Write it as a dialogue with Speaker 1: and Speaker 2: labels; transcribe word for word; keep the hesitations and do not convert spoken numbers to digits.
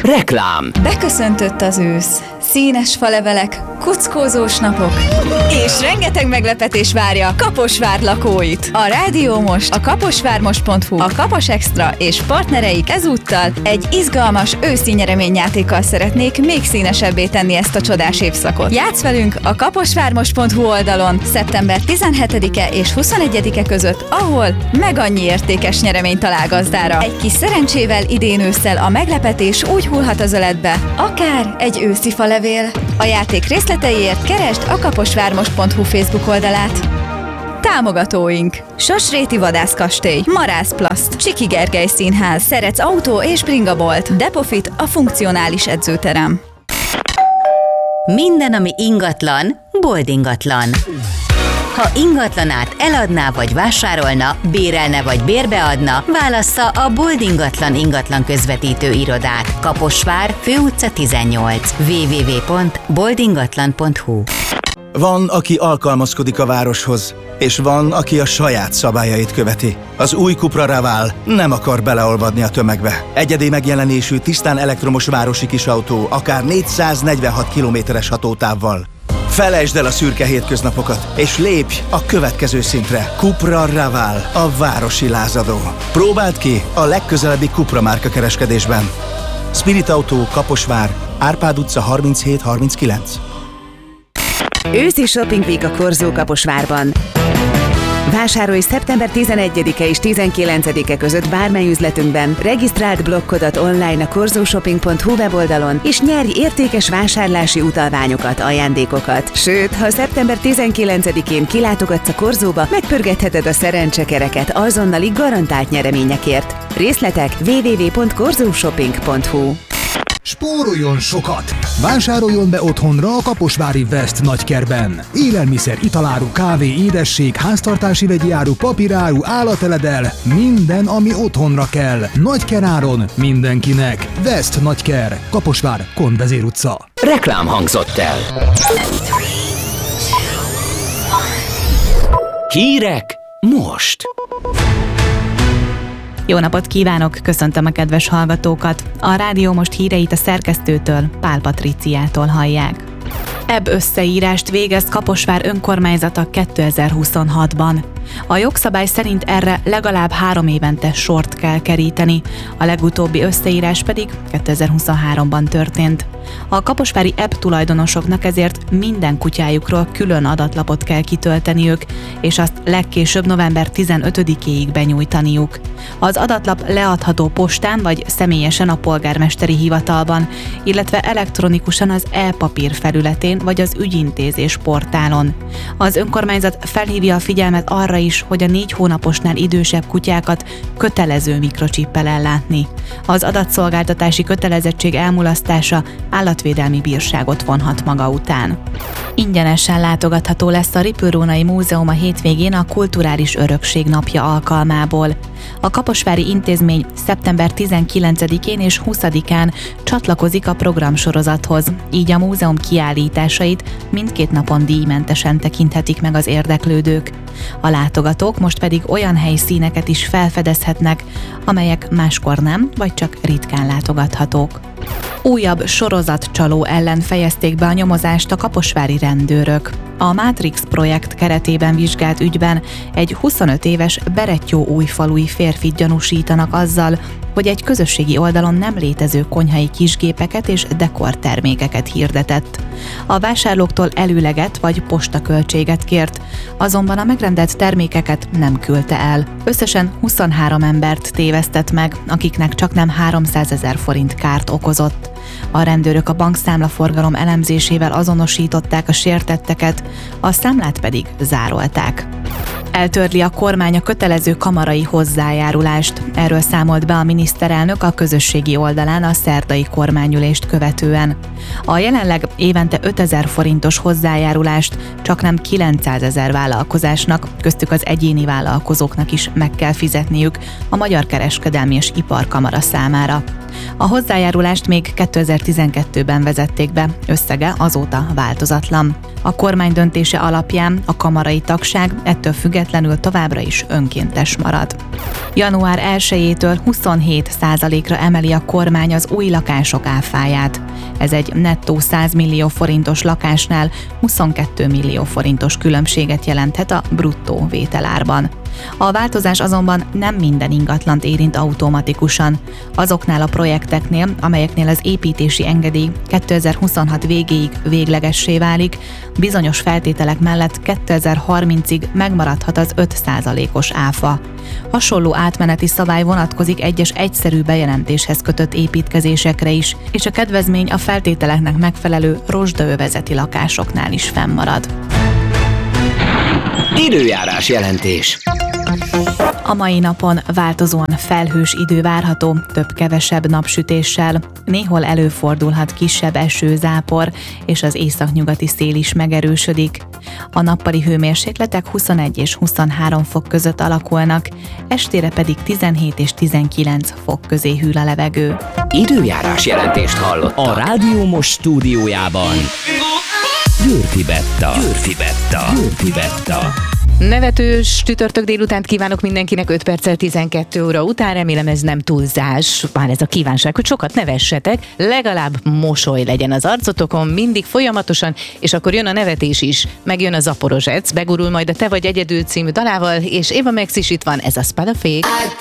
Speaker 1: Reklám.
Speaker 2: Beköszöntött az ősz. Színes falevelek, kuckózós napok, és rengeteg meglepetés várja Kaposvár lakóit. A Rádió Most, a kaposvármost pont hu, a Kapos Extra és partnereik ezúttal egy izgalmas őszi nyereményjátékkal szeretnék még színesebbé tenni ezt a csodás évszakot. Játsz velünk a kaposvármost pont hu oldalon szeptember tizenhetedike és huszonegyedike között, ahol meg annyi értékes nyeremény talál gazdára. Egy kis szerencsével idén ősszel a meglepetés úgy hullhat az öletbe, akár egy őszi falevél. A játék részleteiért keresd a kaposvármost pont hu Facebook oldalát. Támogatóink: Sosréti Vadászkastély, Marász Plaszt, Csiki Gergely Színház, Szerec Autó és Bringabolt, Depofit, a funkcionális edzőterem.
Speaker 3: Minden, ami ingatlan, boldingatlan. Ha ingatlanát eladná vagy vásárolna, bérelne vagy bérbeadna, válassza a Boldingatlan ingatlan közvetítő irodát. Kaposvár, Főutca tizennyolc. double-u double-u double-u pont boldingatlan pont hu.
Speaker 4: Van, aki alkalmazkodik a városhoz, és van, aki a saját szabályait követi. Az új Cupra Raval nem akar beleolvadni a tömegbe. Egyedi megjelenésű, tisztán elektromos városi kisautó, akár négyszáznegyvenhat kilométeres hatótávval. Felejtsd el a szürke hétköznapokat, és lépj a következő szintre. Cupra Raval, a városi lázadó. Próbáld ki a legközelebbi Cupra márka kereskedésben. Spirit Autó, Kaposvár, Árpád utca harminchét harminckilenc.
Speaker 5: Őszi Shopping Week a Korzó Kaposvárban. Vásárolj szeptember tizenegyedike és tizenkilencedike között bármely üzletünkben, regisztráld blokkodat online a korzóshopping pont hu weboldalon, és nyerj értékes vásárlási utalványokat, ajándékokat. Sőt, ha szeptember tizenkilencedikén kilátogatsz a Korzóba, megpörgetheted a szerencsekereket azonnali garantált nyereményekért. Részletek double-u double-u double-u pont korzóshopping pont hu.
Speaker 6: Spóroljon sokat! Vásároljon be otthonra a kaposvári West Nagykerben. Élelmiszer, italáru, kávé, édesség, háztartási vegyi áru, papíráru, állateledel, minden, ami otthonra kell. Nagykeráron mindenkinek. West Nagyker, Kaposvár, Konvezér utca.
Speaker 1: Reklám hangzott el. Hírek most.
Speaker 7: Jó napot kívánok, köszöntöm a kedves hallgatókat. A Rádió Most híreit a szerkesztőtől, Pál Patriciától hallják. Ebb összeírást végez Kaposvár önkormányzata kétezer-huszonhatban. A jogszabály szerint erre legalább három évente sort kell keríteni, a legutóbbi összeírás pedig kétezer-huszonháromban történt. A kaposvári ebb tulajdonosoknak ezért minden kutyájukról külön adatlapot kell kitölteniük, és azt legkésőbb november tizenötödikéig benyújtaniuk. Az adatlap leadható postán vagy személyesen a polgármesteri hivatalban, illetve elektronikusan az e-papír felületén vagy az ügyintézés portálon. Az önkormányzat felhívja a figyelmet arra is, hogy a négy hónaposnál idősebb kutyákat kötelező mikrocsippel ellátni. Az adatszolgáltatási kötelezettség elmulasztása állatvédelmi bírságot vonhat maga után. Ingyenesen látogatható lesz a Ripőrónai Múzeum a hétvégén a Kulturális Örökség napja alkalmából. A kaposvári intézmény szeptember tizenkilencedikén és huszadikán csatlakozik a programsorozathoz, így a múzeum kiállításait mindkét napon díjmentesen tekinthetik meg az érdeklődők. A látogatók most pedig olyan helyszíneket is felfedezhetnek, amelyek máskor nem, vagy csak ritkán látogathatók. Újabb sorozatcsaló ellen fejezték be a nyomozást a kaposvári rendőrök. A Matrix projekt keretében vizsgált ügyben egy huszonöt éves Berettyóújfalui férfit gyanúsítanak azzal, hogy egy közösségi oldalon nem létező konyhai kisgépeket és dekortermékeket hirdetett. A vásárlóktól előleget vagy postaköltséget kért, azonban a megrendelt termékeket nem küldte el. Összesen huszonhárom embert tévesztett meg, akiknek csaknem háromszázezer forint kárt okozott. A rendőrök a bankszámlaforgalom elemzésével azonosították a sértetteket, a számlát pedig zárolták. Eltörli a kormány a kötelező kamarai hozzájárulást. Erről számolt be a miniszterelnök a közösségi oldalán a szerdai kormányülést követően. A jelenleg évente ötezer forintos hozzájárulást csaknem kilencszázezer vállalkozásnak, köztük az egyéni vállalkozóknak is meg kell fizetniük a Magyar Kereskedelmi és Iparkamara számára. A hozzájárulást még kétezer-tizenkettőben vezették be, összege azóta változatlan. A kormány döntése alapján a kamarai tagság ettől függetlenül továbbra is önkéntes marad. január elsejétől huszonhét százalékra emeli a kormány az új lakások áfáját. Ez egy nettó száz millió forintos lakásnál huszonkettő millió forintos különbséget jelenthet a bruttó vételárban. A változás azonban nem minden ingatlant érint automatikusan. Azoknál a projekteknél, amelyeknél az építési engedély kétezer-huszonhat végéig véglegessé válik, bizonyos feltételek mellett kétezer-harmincig megmaradhat az öt százalékos áfa. Hasonló átmeneti szabály vonatkozik egyes egyszerű bejelentéshez kötött építkezésekre is, és a kedvezmény a feltételeknek megfelelő rozsdaövezeti lakásoknál is fennmarad.
Speaker 1: Időjárás jelentés.
Speaker 7: A mai napon változóan felhős idő várható, több-kevesebb napsütéssel. Néhol előfordulhat kisebb esőzápor, és az északnyugati szél is megerősödik. A nappali hőmérsékletek huszonegy és huszonhárom fok között alakulnak, estére pedig tizenhét és tizenkilenc fok közé hűl a levegő.
Speaker 1: Időjárás jelentést hallott a Rádió Most stúdiójában. Györfi Betta. Györfi Betta. Györfi Betta.
Speaker 8: Nevetős csütörtök délutánt kívánok mindenkinek, öt perccel tizenkettő óra után. Remélem ez nem túlzás, már ez a kívánság, hogy sokat nevessetek, legalább mosoly legyen az arcotokon, mindig folyamatosan, és akkor jön a nevetés is, megjön a Zaporozsec, begurul majd a Te vagy egyedül című dalával, és Eva Max is itt van, ez a Spadafék.